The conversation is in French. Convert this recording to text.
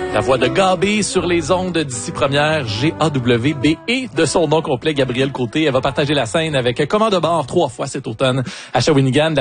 La voix de Gabi sur les ondes d'ici première, GAWB, et de son nom complet, Gabrielle Côté. Elle va partager la scène avec commande de bord 3 fois cet automne à Shawinigan.